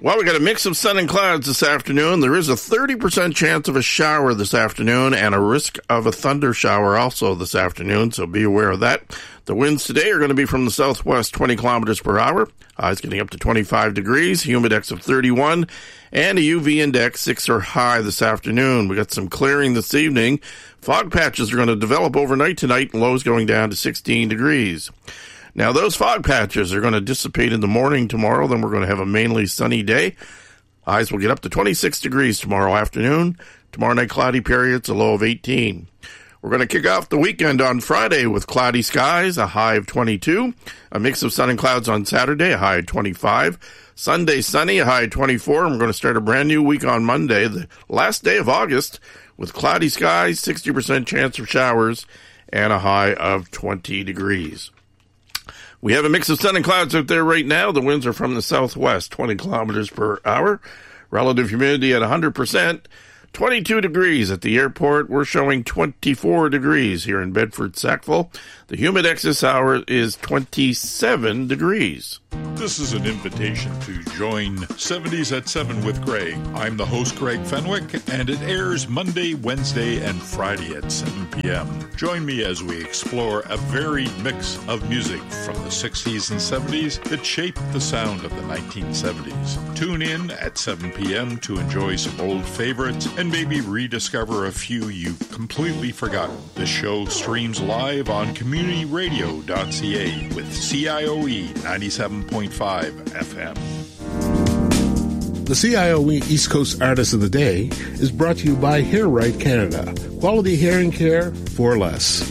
Well, we got a mix of sun and clouds this afternoon. There is a 30% chance of a shower this afternoon and a risk of a thunder shower also this afternoon, so be aware of that. The winds today are going to be from the southwest 20 kilometers per hour. Highs getting up to 25 degrees, humidex of 31, and a UV index 6 or high this afternoon. We got some clearing this evening. Fog patches are going to develop overnight tonight, lows going down to 16 degrees. Now, those fog patches are going to dissipate in the morning tomorrow. Then we're going to have a mainly sunny day. Highs will get up to 26 degrees tomorrow afternoon. Tomorrow night, cloudy periods, a low of 18. We're going to kick off the weekend on Friday with cloudy skies, a high of 22. A mix of sun and clouds on Saturday, a high of 25. Sunday, sunny, a high of 24. And we're going to start a brand new week on Monday, the last day of August, with cloudy skies, 60% chance of showers, and a high of 20 degrees. We have a mix of sun and clouds out there right now. The winds are from the southwest, 20 kilometers per hour. Relative humidity at 100%. 22 degrees at the airport. We're showing 24 degrees here in Bedford, Sackville. The humidex this hour is 27 degrees. This is an invitation to join 70s at 7 with Greg. I'm the host, Greg Fenwick, and it airs Monday, Wednesday, and Friday at 7 p.m. Join me as we explore a varied mix of music from the 60s and 70s that shaped the sound of the 1970s. Tune in at 7 p.m. to enjoy some old favorites and maybe rediscover a few you've completely forgotten. This show streams live on communityradio.ca with CIOE 97.5 FM. The CIOE East Coast Artist of the Day is brought to you by Hair Right Canada. Quality hearing care for less.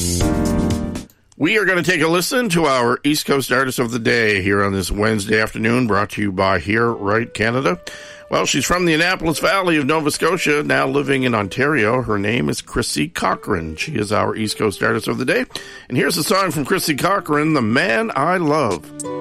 We are going to take a listen to our East Coast Artist of the Day here on this Wednesday afternoon, brought to you by Hair Right Canada. Well, she's from the Annapolis Valley of Nova Scotia, now living in Ontario. Her name is Chrissy Cochran. She is our East Coast Artist of the Day. And here's a song from Chrissy Cochran, The Man I Love.